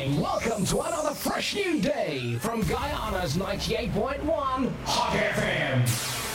Welcome to another fresh new day from Guyana's 98.1 Hot FM.